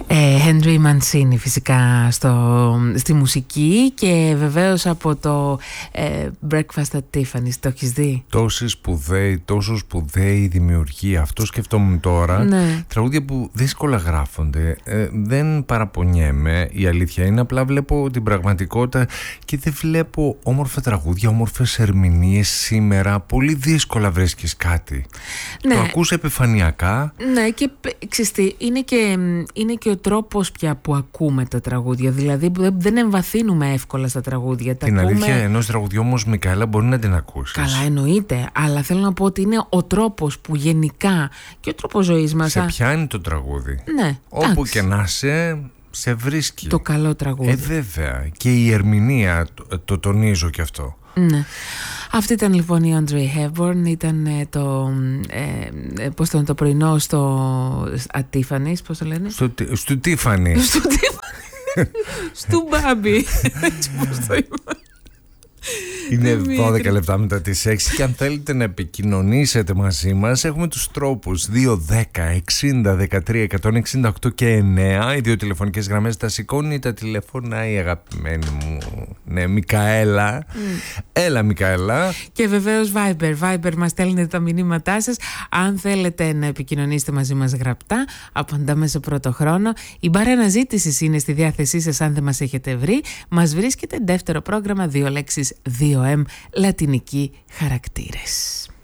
Henry Mancini φυσικά στη μουσική και βεβαίως από το Breakfast at Tiffany's. Το έχεις δει? Τόσο σπουδαίη δημιουργία. Αυτό σκεφτόμουν τώρα. Ναι. Τραγούδια που δύσκολα γράφονται. Δεν παραπονιέμαι. Η αλήθεια είναι απλά βλέπω την πραγματικότητα και δεν βλέπω όμορφα τραγούδια, όμορφες ερμηνείες σήμερα. Πολύ δύσκολα βρίσκεις κάτι. Ναι. Το ακούς επιφανειακά. Ναι, και ξεστή, είναι και ο τρόπος πια που ακούμε τα τραγούδια. Δηλαδή δεν εμβαθύνουμε εύκολα στα τραγούδια. Την αλήθεια, ενός τραγουδιού όμως, Μικαέλα, μπορεί να την ακούσεις. Καλά, εννοείται. Αλλά θέλω να πω ότι είναι ο τρόπος που γενικά και ο τρόπος ζωής μας. Σε πιάνει το τραγούδι. Ναι. Όπου και να είσαι, σε βρίσκει. Το καλό τραγούδι. Βέβαια. Και η ερμηνεία, το τονίζω κι αυτό. Ναι. Αυτή ήταν λοιπόν η Audrey Hepburn. Ήταν το πρωινό στο at Tiffany's, πώς το λένε? Στο Tiffany. Στου Μπάμπι. Έτσι πώς το είπα. Είναι 12 λεπτά μετά τις 6 και αν θέλετε να επικοινωνήσετε μαζί μας έχουμε τους τρόπους 2-10-60-13-168 και 9. Οι δύο τηλεφωνικές γραμμές τα σηκώνει τα τηλέφωνα η αγαπημένη μου, ναι, Μικαέλα. Έλα Μικαέλα. Και βεβαίως Viber μας στέλνετε τα μηνύματά σας. Αν θέλετε να επικοινωνήσετε μαζί μας γραπτά, απαντάμε σε πρώτο χρόνο. Η μπάρα αναζήτησης είναι στη διάθεσή σας αν δεν μας έχετε βρει. Μας βρίσκεται δεύτερο πρόγραμμα, 2 λέξεις, 2M, λατινικοί χαρακτήρες.